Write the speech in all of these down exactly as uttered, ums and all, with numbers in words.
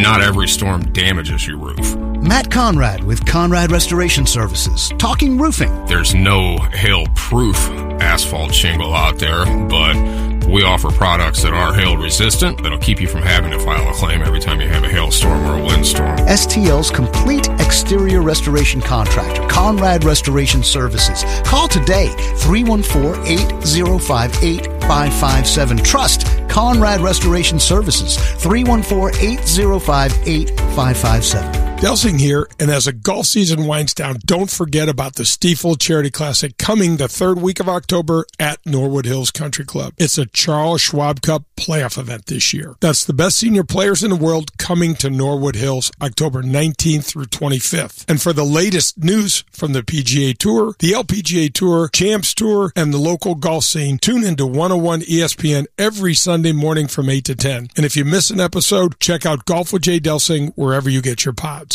not every storm damages your roof. Matt Conrad with Conrad Restoration Services, talking roofing. There's no hail-proof asphalt shingle out there, but we offer products that are hail-resistant that'll keep you from having to file a claim every time you have a hailstorm or a windstorm. S T L's complete exterior restoration contractor, Conrad Restoration Services. Call today, three one four, eight zero five, eight five five seven. Trust Conrad Restoration Services, three one four, eight zero five, eight five five seven. Delsing here, and as a golf season winds down, don't forget about the Stiefel Charity Classic coming the third week of October at Norwood Hills Country Club. It's a Charles Schwab Cup playoff event this year. That's the best senior players in the world coming to Norwood Hills October nineteenth through twenty-fifth. And for the latest news from the P G A Tour, the L P G A Tour, Champs Tour, and the local golf scene, tune into one oh one E S P N every Sunday morning from eight to ten. And if you miss an episode, check out Golf with Jay Delsing wherever you get your pods.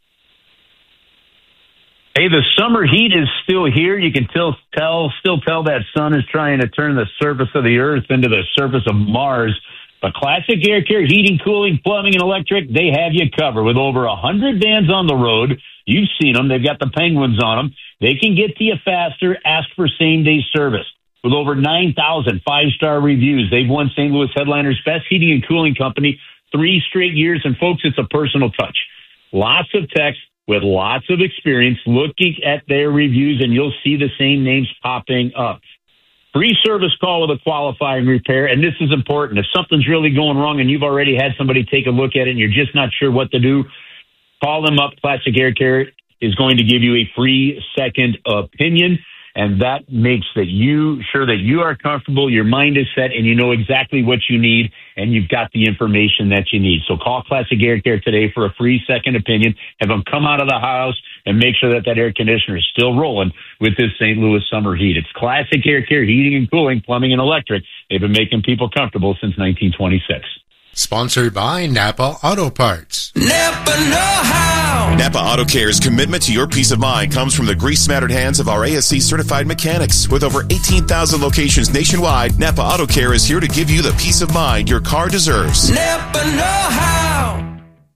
Hey, the summer heat is still here. You can still tell, still tell that sun is trying to turn the surface of the earth into the surface of Mars. But Classic Air Care Heating, Cooling, Plumbing, and Electric, they have you covered. With over one hundred vans on the road, you've seen them. They've got the penguins on them. They can get to you faster. Ask for same-day service. With over nine thousand five-star reviews, they've won Saint Louis Headliners' Best Heating and Cooling Company three straight years. And, folks, it's a personal touch. Lots of text. With lots of experience, looking at their reviews, and you'll see the same names popping up. Free service call with a qualifying repair, and this is important. If something's really going wrong and you've already had somebody take a look at it and you're just not sure what to do, call them up. Classic Air Care is going to give you a free second opinion, and that makes that you sure that you are comfortable, your mind is set, and you know exactly what you need, and you've got the information that you need. So call Classic Air Care today for a free second opinion. Have them come out of the house and make sure that that air conditioner is still rolling with this Saint Louis summer heat. It's Classic Air Care Heating and Cooling, Plumbing, and Electric. They've been making people comfortable since nineteen twenty-six. Sponsored by Napa Auto Parts. Napa know-how. Napa Auto Care's commitment to your peace of mind comes from the grease-smattered hands of our A S C-certified mechanics. With over eighteen thousand locations nationwide, Napa Auto Care is here to give you the peace of mind your car deserves. Napa know-how.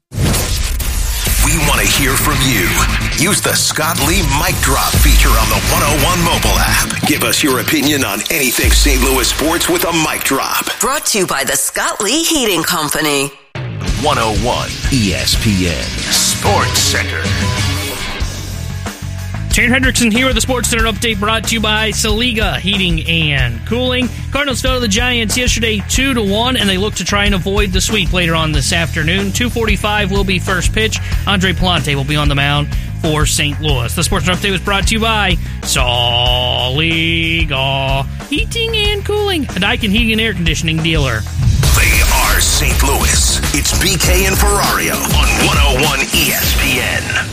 We want to hear from you. Use the Scott Lee Mic Drop feature on the one oh one mobile app. Give us your opinion on anything Saint Louis sports with a mic drop. Brought to you by the Scott Lee Heating Company. one oh one E S P N Sports Center. Taryn Hendrickson here with the Sports Center update brought to you by Saliga Heating and Cooling. Cardinals fell to the Giants yesterday two to one, and they look to try and avoid the sweep later on this afternoon. two forty-five will be first pitch. Andre Palante will be on the mound for Saint Louis. The Sports Center update was brought to you by Saliga Heating and Cooling, a Daikin Heating and Air Conditioning dealer. They are Saint Louis. It's B K and Ferrario on one oh one E S P N.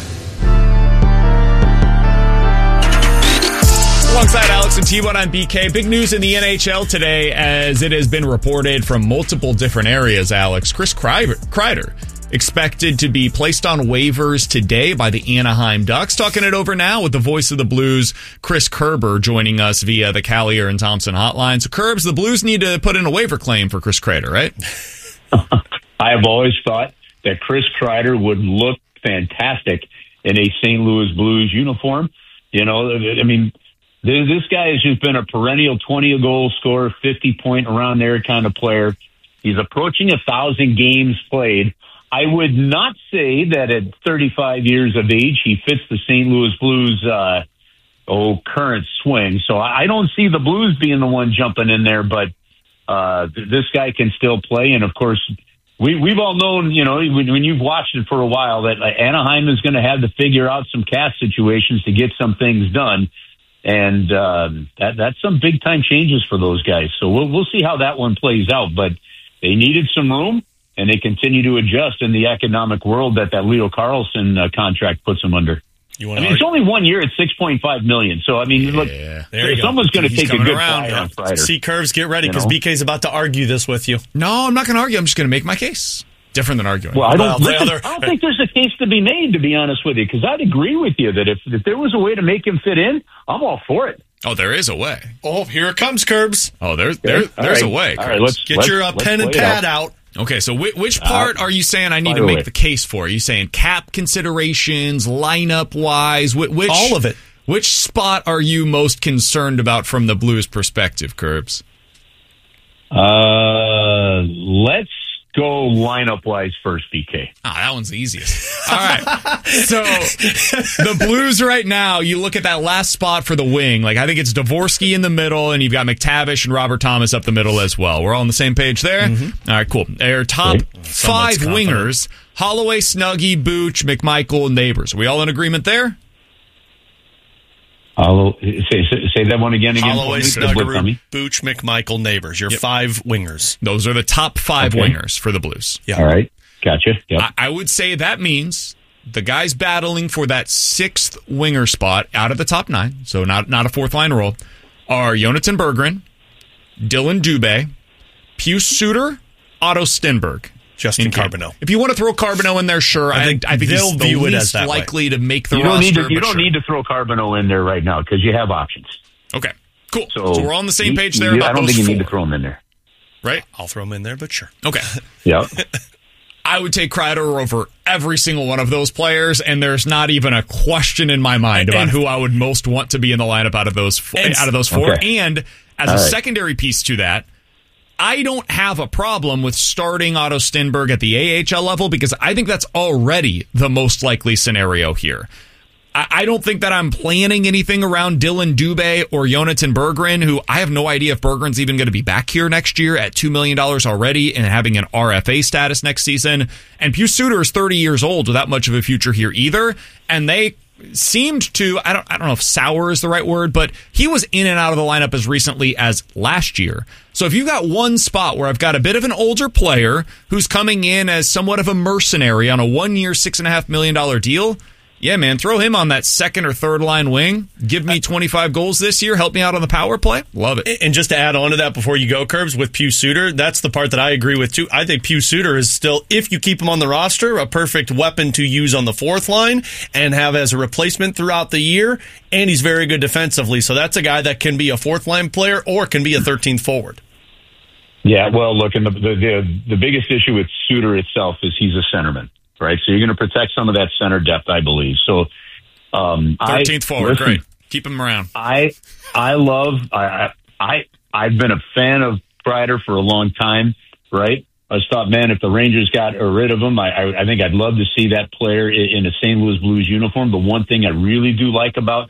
Alongside Alex and T-Bone on B K, big news in the N H L today as it has been reported from multiple different areas, Alex. Chris Kreider expected to be placed on waivers today by the Anaheim Ducks. Talking it over now with the voice of the Blues, Chris Kerber, joining us via the Callier and Thompson hotline. So, Kerbs, the Blues need to put in a waiver claim for Chris Kreider, right? I have always thought that Chris Kreider would look fantastic in a Saint Louis Blues uniform. You know, I mean... This guy has just been a perennial twenty-goal scorer, fifty-point around there kind of player. He's approaching one thousand games played. I would not say that at thirty-five years of age he fits the Saint Louis Blues uh, oh current swing. So I don't see the Blues being the one jumping in there, but uh, this guy can still play. And, of course, we, we've all known, you know, when, when you've watched it for a while, that Anaheim is going to have to figure out some cash situations to get some things done. And uh, that, that's some big-time changes for those guys. So we'll we'll see how that one plays out. But they needed some room, and they continue to adjust in the economic world that that Leo Carlson uh, contract puts them under. You I mean, argue? It's only one year at six point five million dollars. So, I mean, yeah, look, there someone's going to take a good around. buy on Friday. See, Curves, get ready, because you know? B K's about to argue this with you. No, I'm not going to argue. I'm just going to make my case. Different than arguing. Well, I don't, well, listen, other, I don't think there's a case to be made, to be honest with you, because I'd agree with you that if, if there was a way to make him fit in, I'm all for it. Oh, there is a way. Oh, here it comes, Curbs. Oh, there's there, All there's right. a way. All right, let's Get let's, your uh, let's pen and play pad out. out. Okay, so which, which part uh, are you saying I need to make way. the case for? Are you saying cap considerations, lineup-wise? Which, which, all of it. Which spot are you most concerned about from the Blues' perspective, Curbs? Uh, let's go lineup-wise first, B K. Ah, that one's the easiest. All right. So the Blues right now, you look at that last spot for the wing. Like, I think it's Dvorsky in the middle, and you've got McTavish and Robert Thomas up the middle as well. We're all on the same page there? Mm-hmm. All right, cool. Our top Great. five wingers, Holloway, Snuggie, Booch, McMichael, Neighbors. Are we all in agreement there? Hollow, say, say, say that one again. again Holloway, Snuggerud, Booch, McMichael, Neighbors. Your yep. five wingers. Those are the top five okay. wingers for the Blues. Yeah. All right. Gotcha. Yep. I, I would say that means the guys battling for that sixth winger spot out of the top nine, so not, not a fourth line role, are Jonathan Berggren, Dylan Dubé, Pius Suter, Otto Stenberg. Justin Carbonneau. If you want to throw Carbonneau in there, sure. I, I think I think they'll he's the view least it as that likely way. to make the you don't roster. Need to, you don't sure. need to throw Carbonneau in there right now because you have options. Okay, cool. So, so we're on the same page there. You, about I don't those think you four. need to throw him in there. Right? I'll throw him in there, but sure. Okay. Yeah. I would take Kreider over every single one of those players, and there's not even a question in my mind about and, who I would most want to be in the lineup out of those four, out of those four. Okay. And as All a right. secondary piece to that, I don't have a problem with starting Otto Stenberg at the A H L level because I think that's already the most likely scenario here. I, I don't think that I'm planning anything around Dylan Dubé or Jonathan Berggren, who I have no idea if Berggren's even going to be back here next year at two million dollars already and having an R F A status next season. And Pius Suter is thirty years old without much of a future here either. And they seemed to, I don't I don't know if sour is the right word, but he was in and out of the lineup as recently as last year. So if you've got one spot where I've got a bit of an older player who's coming in as somewhat of a mercenary on a one-year, six point five million dollars deal, yeah, man, throw him on that second or third line wing. Give me twenty-five goals this year. Help me out on the power play. Love it. And just to add on to that before you go, Curbs, with Pius Suter, that's the part that I agree with too. I think Pius Suter is still, if you keep him on the roster, a perfect weapon to use on the fourth line and have as a replacement throughout the year. And he's very good defensively. So that's a guy that can be a fourth line player or can be a thirteenth forward. Yeah, well, look, and the, the the the biggest issue with Suter itself is he's a centerman. Right, so you're going to protect some of that center depth, I believe. So, um, thirteenth forward, listen, great. Keep him around. I, I love, I, I, I've been a fan of Kreider for a long time. Right, I just thought, man, if the Rangers got rid of him, I, I, I think I'd love to see that player in a Saint Louis Blues uniform. The one thing I really do like about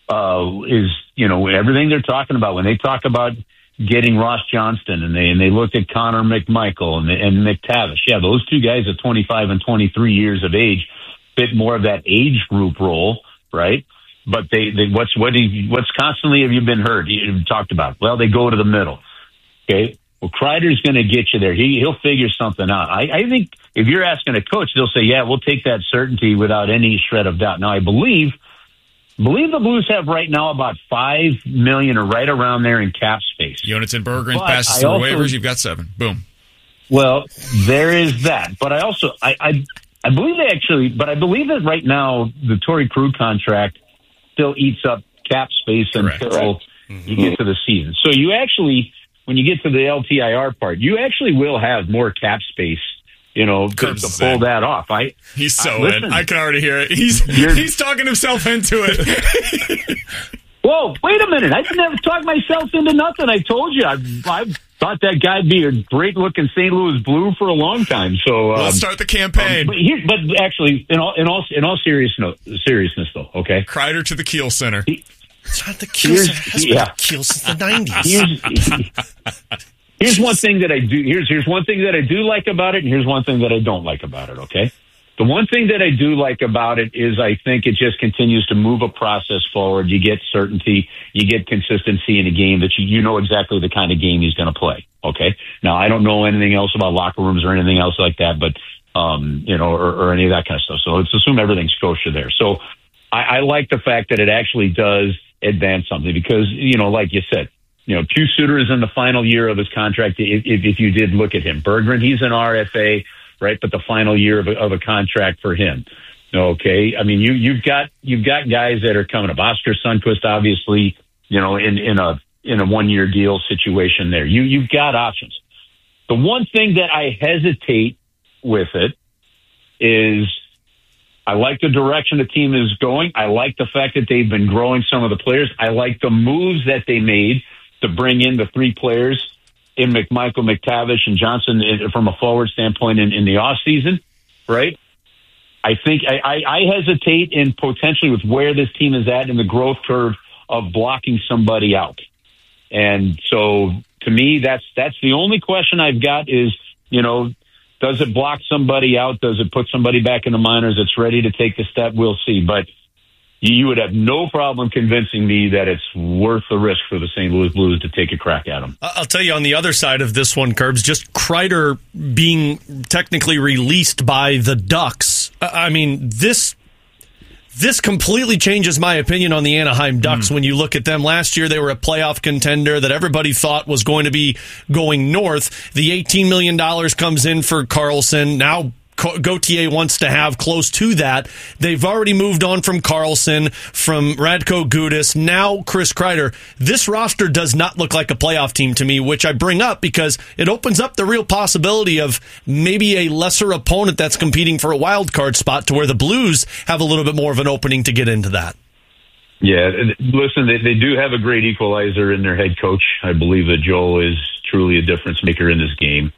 uh, is, you know, everything they're talking about when they talk about getting Ross Johnston and they and they looked at Connor McMichael and and McTavish. Yeah, those two guys at twenty-five and twenty-three years of age fit more of that age group role, right? But they, they what's what he, what's constantly have you been heard? You talked about. Well, they go to the middle. Okay. Well, Kreider's going to get you there. He he'll figure something out. I, I think if you're asking a coach, they'll say, yeah, we'll take that certainty without any shred of doubt. Now, I believe. believe the Blues have right now about five million or right around there in cap space. Jonathan Berggren passes through waivers. You've got seven. Boom. Well, there is that. But I also, I, I, I believe they actually, but I believe that right now the Torrey Krug contract still eats up cap space Correct. until Correct. you get to the season. So you actually, when you get to the L T I R part, you actually will have more cap space. You know, to, to pull that off. I he's so I, listen, in. I can already hear it. He's he's talking himself into it. Whoa, wait a minute! I never talked myself into nothing. I told you, I I thought that guy'd be a great looking Saint Louis Blue for a long time. So um, let's start the campaign. Um, but, here, but actually, in all in all in all seriousness, seriousness though, okay. Kreider to the Kiel Center. He, it's not the Kiel Center. It's yeah. been Kiel since the nineties. Here's, here's one thing that I do. Here's here's one thing that I do like about it, and here's one thing that I don't like about it. Okay. The one thing that I do like about it is I think it just continues to move a process forward. You get certainty, you get consistency in a game that you, you know exactly the kind of game he's going to play. Okay. Now, I don't know anything else about locker rooms or anything else like that, but, um, you know, or, or any of that kind of stuff. So let's assume everything's kosher there. So I, I like the fact that it actually does advance something because, you know, like you said, you know, Pius Suter is in the final year of his contract. If, if, if you did look at him, Berggren, he's an R F A. Right, but the final year of a, of a contract for him. Okay, I mean you you've got you've got guys that are coming up. Oscar Sundqvist, obviously, you know, in, in a in a one year deal situation there. You you've got options. The one thing that I hesitate with it is I like the direction the team is going. I like the fact that they've been growing some of the players. I like the moves that they made to bring in the three players in McMichael, McTavish, and Johnson from a forward standpoint in, in the offseason, right? I think I, I, I hesitate in potentially with where this team is at in the growth curve of blocking somebody out. And so to me, that's that's the only question I've got is, you know, does it block somebody out? Does it put somebody back in the minors that's ready to take the step? We'll see. But you would have no problem convincing me that it's worth the risk for the Saint Louis Blues to take a crack at them. I'll tell you on the other side of this one, Curbs, just Kreider being technically released by the Ducks. I mean, this this completely changes my opinion on the Anaheim Ducks. Mm. When you look at them last year, they were a playoff contender that everybody thought was going to be going north. The eighteen million dollars comes in for Karlsson. Now Gauthier wants to have close to that. They've already moved on from Karlsson, from Radko Gudas, now Chris Kreider. This roster does not look like a playoff team to me, which I bring up because it opens up the real possibility of maybe a lesser opponent that's competing for a wild card spot to where the Blues have a little bit more of an opening to get into that. Yeah, listen, they, they do have a great equalizer in their head coach. I believe that Joel is truly a difference maker in this game.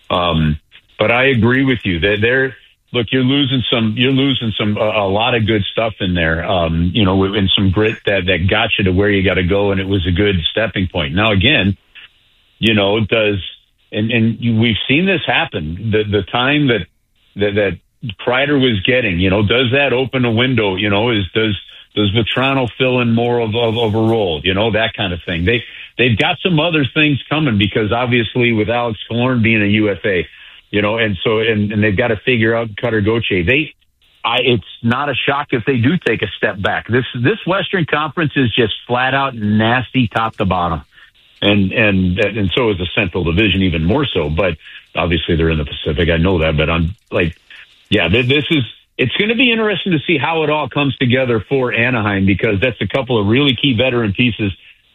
Um, But I agree with you that they're look. You're losing some. You're losing some. A, a lot of good stuff in there. Um, you know, and some grit that that got you to where you got to go, and it was a good stepping point. Now, again, you know, does and and you, we've seen this happen. The the time that that that Kreider was getting, you know, does that open a window? You know, is does does Vetrano fill in more of, of, of a role? You know, that kind of thing. They they've got some other things coming because obviously with Alex Killorn being a U F A. You know, and so, and, and they've got to figure out Cutter Gauthier. They, I, it's not a shock if they do take a step back. This, this Western Conference is just flat out nasty top to bottom. And, and, and so is the Central Division even more so, but obviously they're in the Pacific. I know that, but I'm like, yeah, this is, it's going to be interesting to see how it all comes together for Anaheim because that's a couple of really key veteran pieces,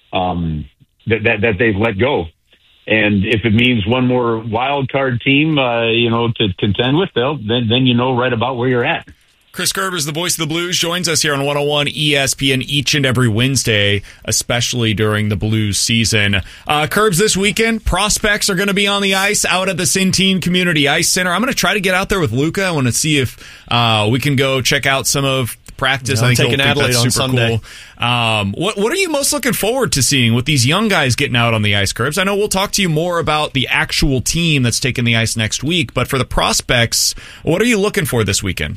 um, that, that, that they've let go. And if it means one more wild card team, uh, you know, to contend with, they'll, then then you know right about where you're at. Chris Kerber's the voice of the Blues, joins us here on one oh one E S P N each and every Wednesday, especially during the Blues season. Uh, Kerbs, this weekend, prospects are going to be on the ice out at the Centene Community Ice Center. I'm going to try to get out there with Luca. I want to see if uh, we can go check out some of practice. Yeah, I think taking Adelaide on Sunday. Cool. Um, what what are you most looking forward to seeing with these young guys getting out on the ice, Curbs? I know we'll talk to you more about the actual team that's taking the ice next week, but for the prospects, what are you looking for this weekend?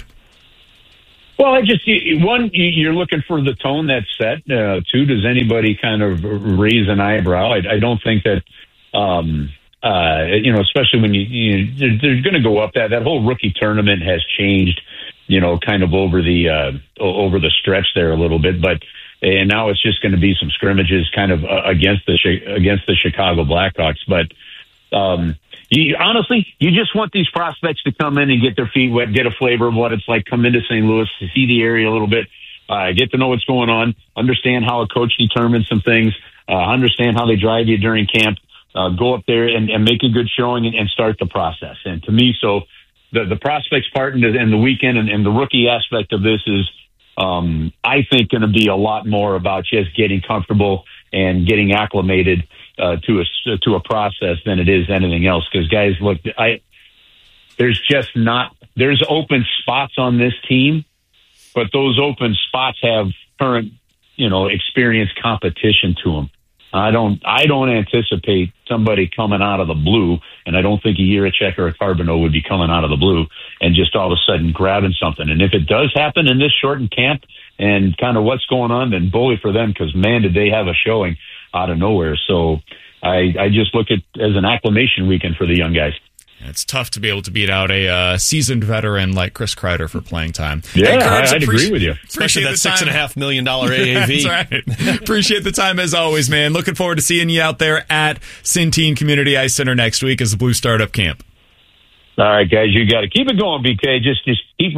Well, I just one, you're looking for the tone that's set. Uh, two, does anybody kind of raise an eyebrow? I, I don't think that. Um, uh, you know, especially when you, you they're, they're going to go up. That that whole rookie tournament has changed. You know, kind of over the uh, over the stretch there a little bit, but and now it's just going to be some scrimmages, kind of uh, against the against the Chicago Blackhawks. But um, you, honestly, you just want these prospects to come in and get their feet wet, get a flavor of what it's like, come into Saint Louis, to see the area a little bit, uh, get to know what's going on, understand how a coach determines some things, uh, understand how they drive you during camp, uh, go up there and, and make a good showing and, and start the process. And to me, so. The the prospects part and the, and the weekend and, and the rookie aspect of this is, um, I think, going to be a lot more about just getting comfortable and getting acclimated uh, to a to a process than it is anything else. Because guys, look, I there's just not there's open spots on this team, but those open spots have current, you know, experienced competition to them. I don't I don't anticipate somebody coming out of the blue, and I don't think a Jiricek or a Carbonneau would be coming out of the blue and just all of a sudden grabbing something. And if it does happen in this shortened camp and kind of what's going on, then bully for them because, man, did they have a showing out of nowhere. So I, I just look at as an acclimation weekend for the young guys. It's tough to be able to beat out a uh, seasoned veteran like Chris Kreider for playing time. Yeah, hey, Curbs, I'd agree with you. Appreciate that six and a half million dollar A A V. That's right. Appreciate the time as always, man. Looking forward to seeing you out there at Centene Community Ice Center next week as the Blue Startup Camp. All right, guys, you got to keep it going, B K. Just just keep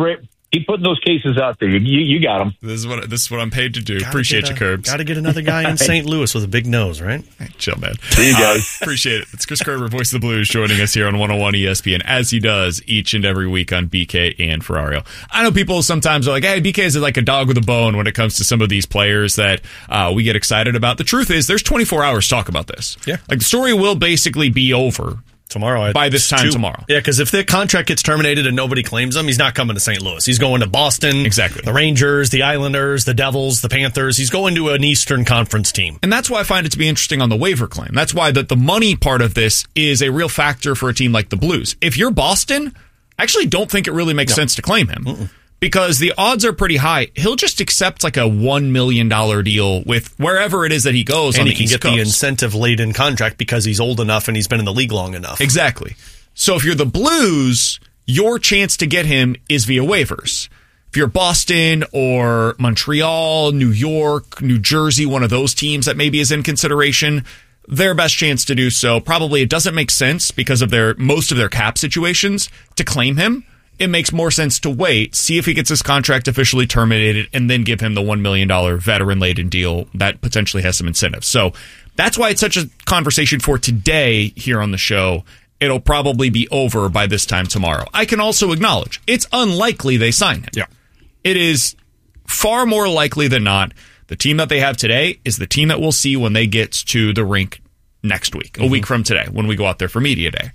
Keep putting those cases out there. You, you, you got them. This is what this is what I'm paid to do. Gotta Appreciate a, you, Curbs. Got to get another guy in Saint Louis with a big nose, right? Hey, chill, man. See you guys. Uh, appreciate it. It's Chris Kerber, Voice of the Blues, joining us here on one oh one E S P N, as he does each and every week on B K and Ferrario. I know people sometimes are like, hey, B K is like a dog with a bone when it comes to some of these players that uh, we get excited about. The truth is, there's twenty-four hours to talk about this. Yeah. Like, the story will basically be over tomorrow by this time two. tomorrow. Yeah, because if the contract gets terminated and nobody claims him, he's not coming to Saint Louis. He's going to Boston, exactly. the Rangers, the Islanders, the Devils, the Panthers. He's going to an Eastern Conference team. And that's why I find it to be interesting on the waiver claim. That's why that the money part of this is a real factor for a team like the Blues. If you're Boston, I actually don't think it really makes no. sense to claim him. Mm-mm. Because the odds are pretty high. He'll just accept like a one million dollars deal with wherever it is that he goes and on he the can East get Coast. the incentive-laden contract because he's old enough and he's been in the league long enough. Exactly. So if you're the Blues, your chance to get him is via waivers. If you're Boston or Montreal, New York, New Jersey, one of those teams that maybe is in consideration, their best chance to do so, probably it doesn't make sense because of their most of their cap situations to claim him. It makes more sense to wait, see if he gets his contract officially terminated, and then give him the one million dollars veteran-laden deal that potentially has some incentives. So that's why it's such a conversation for today here on the show. It'll probably be over by this time tomorrow. I can also acknowledge it's unlikely they sign him. Yeah. It is far more likely than not the team that they have today is the team that we'll see when they get to the rink next week, mm-hmm. a week from today, when we go out there for media day.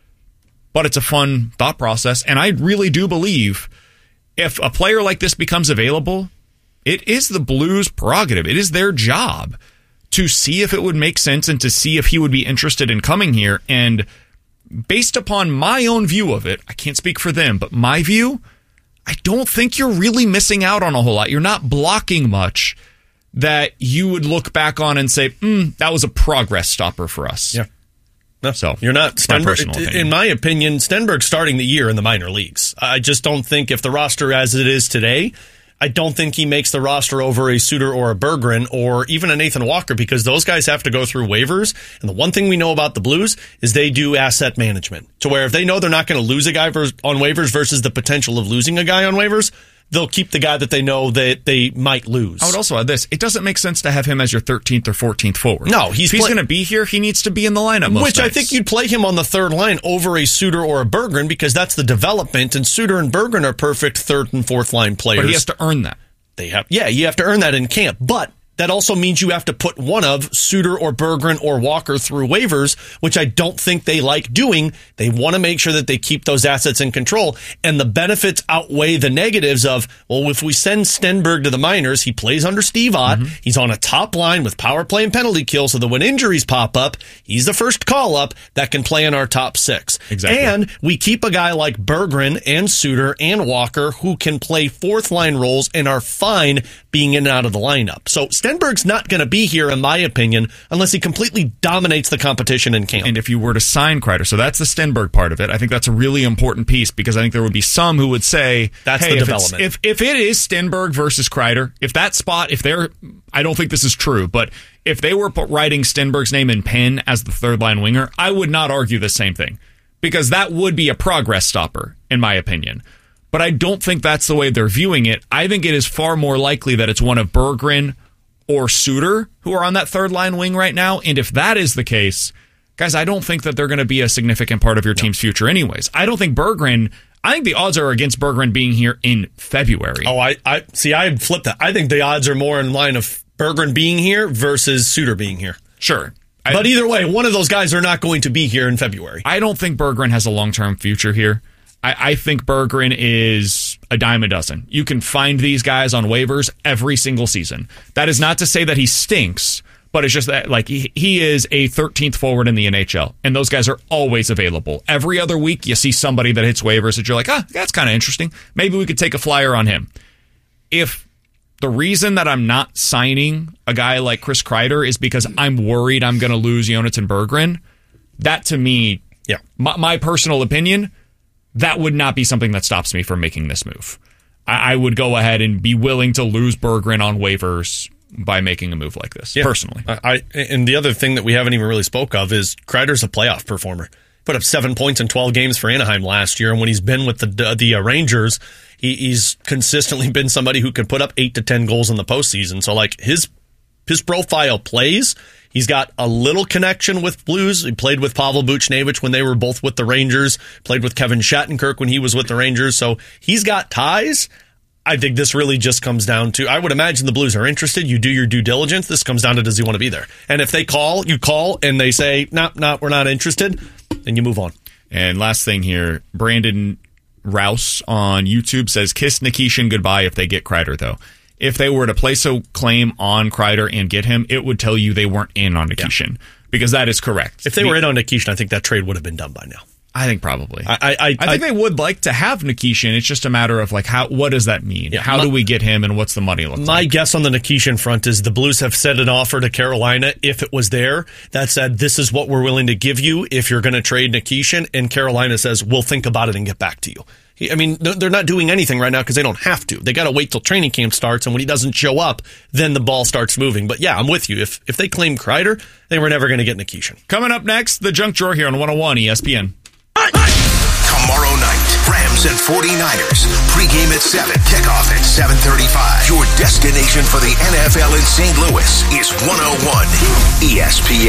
But it's a fun thought process, and I really do believe if a player like this becomes available, it is the Blues' prerogative. It is their job to see if it would make sense and to see if he would be interested in coming here. And based upon my own view of it, I can't speak for them, but my view, I don't think you're really missing out on a whole lot. You're not blocking much that you would look back on and say, mm, that was a progress stopper for us. Yeah. No, so you're not. Stenberg, my in my opinion, Stenberg's starting the year in the minor leagues. I just don't think if the roster as it is today, I don't think he makes the roster over a Suter or a Berggren or even a Nathan Walker because those guys have to go through waivers. And the one thing we know about the Blues is they do asset management to where if they know they're not going to lose a guy on waivers versus the potential of losing a guy on waivers, they'll keep the guy that they know that they might lose. I would also add this. It doesn't make sense to have him as your thirteenth or fourteenth forward. No, he's if he's play- going to be here, he needs to be in the lineup most Which nights. I think you'd play him on the third line over a Suter or a Berggren because that's the development, and Suter and Berggren are perfect third and fourth line players. But he has to earn that. They have, yeah, you have to earn that in camp, but that also means you have to put one of Suter or Berggren or Walker through waivers, which I don't think they like doing. They want to make sure that they keep those assets in control, and the benefits outweigh the negatives of, well, if we send Stenberg to the minors, he plays under Steve Ott, mm-hmm. he's on a top line with power play and penalty kill, so that when injuries pop up, he's the first call up that can play in our top six. Exactly. And we keep a guy like Berggren and Suter and Walker who can play fourth line roles and are fine being in and out of the lineup. So Stenberg's not going to be here, in my opinion, unless he completely dominates the competition in camp. And if you were to sign Kreider, so that's the Stenberg part of it. I think that's a really important piece because I think there would be some who would say, that's hey, the if development. If, if it is Stenberg versus Kreider, if that spot, if they're, I don't think this is true, but if they were writing Stenberg's name in pen as the third line winger, I would not argue the same thing because that would be a progress stopper, in my opinion. But I don't think that's the way they're viewing it. I think it is far more likely that it's one of Berggren or Suter who are on that third line wing right now. And if that is the case, guys, I don't think that they're going to be a significant part of your team's future anyways. I don't think Berggren, I think the odds are against Berggren being here in February. Oh, I, I see, I flipped that. I think the odds are more in line of Berggren being here versus Suter being here. Sure. But I, either way, one of those guys are not going to be here in February. I don't think Berggren has a long-term future here. I, I think Berggren is a dime a dozen. You can find these guys on waivers every single season. That is not to say that he stinks, but it's just that like he, he is a thirteenth forward in the N H L, and those guys are always available. Every other week, you see somebody that hits waivers that you're like, ah, that's kind of interesting. Maybe we could take a flyer on him. If the reason that I'm not signing a guy like Chris Kreider is because I'm worried I'm going to lose Jonathan Berggren, that to me, yeah, my, my personal opinion, that would not be something that stops me from making this move. I, I would go ahead and be willing to lose Berggren on waivers by making a move like this, yeah. personally. I, I And the other thing that we haven't even really spoke of is Kreider's a playoff performer. put up seven points in twelve games for Anaheim last year. And when he's been with the the uh, Rangers, he, he's consistently been somebody who can put up eight to ten goals in the postseason. So, like, his his profile plays. He's got a little connection with Blues. He played with Pavel Buchnevich when they were both with the Rangers, played with Kevin Shattenkirk when he was with the Rangers. So he's got ties. I think this really just comes down to, I would imagine the Blues are interested. You do your due diligence. This comes down to, does he want to be there? And if they call, you call, and they say, no, nah, no, nah, we're not interested, then you move on. And last thing here, Brandon Rouse on YouTube says, kiss Nikishin goodbye if they get Kreider, though. If they were to place a claim on Kreider and get him, it would tell you they weren't in on Nikishin. Yeah. Because that is correct. If they were in on Nikishin, I think that trade would have been done by now. I think probably. I I, I, I think I, they would like to have Nikishin. It's just a matter of, like, how. What does that mean? Yeah, how my, do we get him, and what's the money look like? My guess on the Nikishin front is the Blues have set an offer to Carolina if it was there that said, this is what we're willing to give you if you're going to trade Nikishin, and Carolina says, we'll think about it and get back to you. I mean, they're not doing anything right now because they don't have to. They got to wait till training camp starts, and when he doesn't show up, then the ball starts moving. But yeah, I'm with you. If if they claim Kreider, they were never going to get Nikishin. Coming up next, the Junk Drawer here on one oh one E S P N. Tomorrow night, Rams and forty-niners. Pregame at seven, kickoff at seven thirty-five. Your destination for the N F L in Saint Louis is one oh one E S P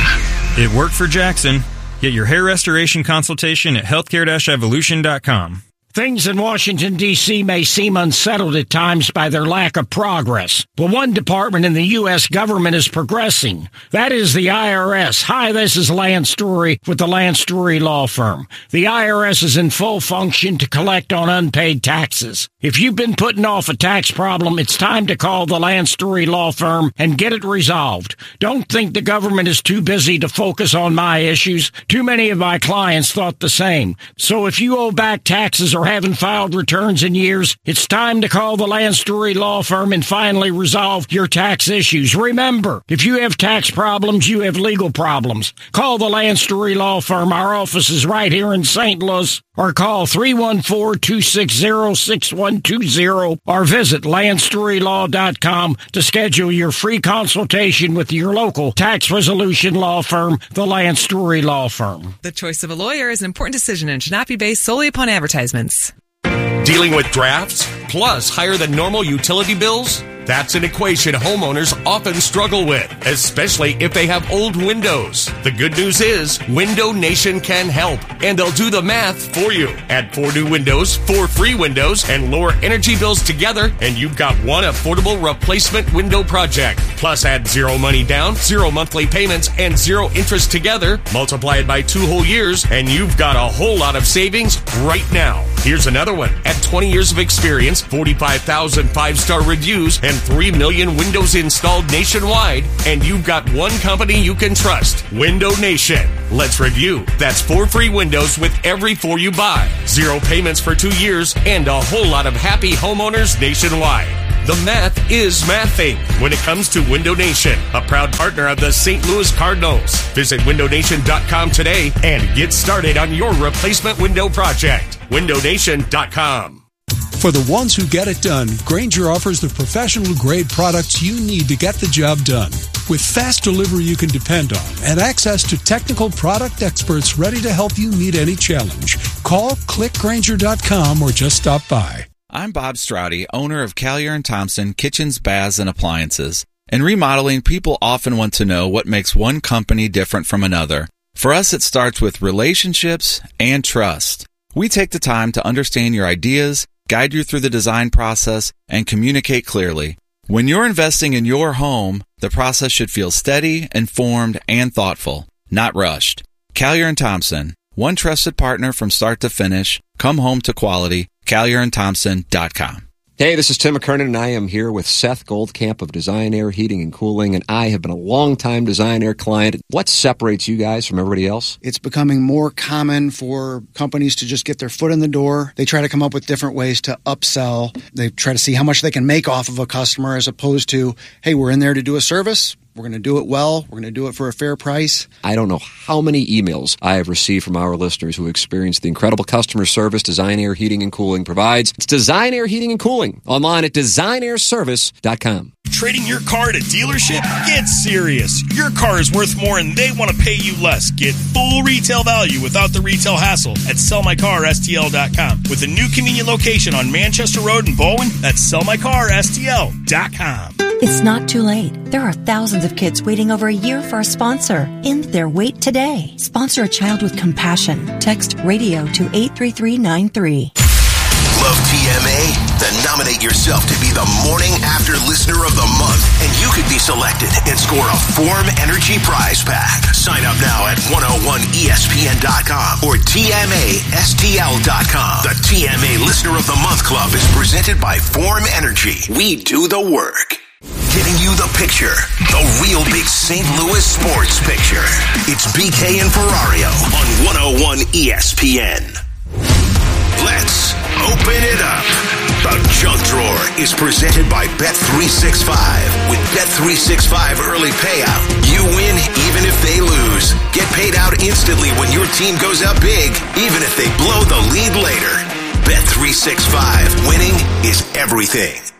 N. It worked for Jackson. Get your hair restoration consultation at healthcare dash evolution dot com. Things in Washington, D C may seem unsettled at times by their lack of progress. But one department in the U S government is progressing. That is the I R S. Hi, this is Lance Story with the Lance Story Law Firm. The I R S is in full function to collect on unpaid taxes. If you've been putting off a tax problem, it's time to call the Lance Story Law Firm and get it resolved. Don't think the government is too busy to focus on my issues. Too many of my clients thought the same. So if you owe back taxes or haven't filed returns in years, it's time to call the Lance Story Law Firm and finally resolve your tax issues. Remember, if you have tax problems, you have legal problems. Call the Lance Story Law Firm. Our office is right here in Saint Louis. Or call three one four, two six zero, six one two zero or visit lance story law dot com to schedule your free consultation with your local tax resolution law firm, the Lance Story Law Firm. The choice of a lawyer is an important decision and should not be based solely upon advertisements. Dealing with drafts plus higher than normal utility bills? That's an equation homeowners often struggle with, especially if they have old windows. The good news is Window Nation can help, and they'll do the math for you. Add four new windows, four free windows, and lower energy bills together, and you've got one affordable replacement window project. Plus add zero money down, zero monthly payments, and zero interest together. Multiply it by two whole years, and you've got a whole lot of savings right now. Here's another one. Add twenty years of experience, forty-five thousand five-star reviews, and three million windows installed nationwide, and you've got one company you can trust, Window Nation. Let's review. That's four free windows with every four you buy, zero payments for two years, and a whole lot of happy homeowners nationwide. The math is mathing when it comes to Window Nation, a proud partner of the Saint Louis Cardinals. Visit window nation dot com today and get started on your replacement window project. window nation dot com. For the ones who get it done, Grainger offers the professional-grade products you need to get the job done. With fast delivery you can depend on and access to technical product experts ready to help you meet any challenge, call click grainger dot com or just stop by. I'm Bob Stroudy, owner of Callier and Thompson Kitchens, Baths, and Appliances. In remodeling, people often want to know what makes one company different from another. For us, it starts with relationships and trust. We take the time to understand your ideas, guide you through the design process, and communicate clearly. When you're investing in your home, the process should feel steady, informed, and thoughtful, not rushed. Callier and Thompson, one trusted partner from start to finish. Come home to quality. callier and thompson dot com. Hey, this is Tim McKernan, and I am here with Seth Goldcamp of Design Air Heating and Cooling, and I have been a long-time Design Air client. What separates you guys from everybody else? It's becoming more common for companies to just get their foot in the door. They try to come up with different ways to upsell. They try to see how much they can make off of a customer as opposed to, hey, we're in there to do a service. We're going to do it well. We're going to do it for a fair price. I don't know how many emails I have received from our listeners who experience the incredible customer service Design Air Heating and Cooling provides. It's Design Air Heating and Cooling, online at design air service dot com. Trading your car at a dealership? Get serious. Your car is worth more and they want to pay you less. Get full retail value without the retail hassle at sell my car S T L dot com. With a new convenient location on Manchester Road in Bowen, that's sell my car S T L dot com. It's not too late. There are thousands of kids waiting over a year for a sponsor. End their wait today. Sponsor a child with compassion. Text radio to eight three three nine three. Love T M A? Then nominate yourself to be the Morning After Listener of the Month, and you could be selected and score a Form Energy prize pack. Sign up now at one oh one E S P N dot com or T M A S T L dot com. The T M A Listener of the Month Club is presented by Form Energy. We do the work. Giving you the picture, the real big Saint Louis sports picture. It's B K and Ferrario on one oh one E S P N. Let's open it up. The Junk Drawer is presented by Bet three sixty-five. With Bet three sixty-five early payout, you win even if they lose. Get paid out instantly when your team goes up big, even if they blow the lead later. Bet three sixty-five. Winning is everything.